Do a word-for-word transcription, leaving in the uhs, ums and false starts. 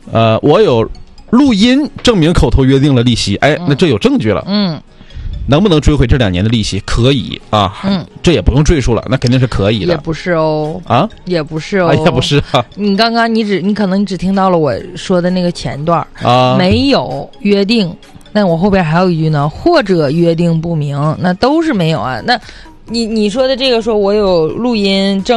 呃，我有录音证明口头约定了利息，哎，那这有证据了。 嗯， 能不能追回这两年的利息？可以啊， 嗯， 这也不用赘述了，那肯定是可以的。 也不是哦， 啊， 也不是哦， 哎呀，不是啊。 你刚刚你只你可能你只听到了我说的那个前段啊， 没有约定。那我后边还有一句呢，或者约定不明，那都是没有啊。那你你说的这个，说我有录音证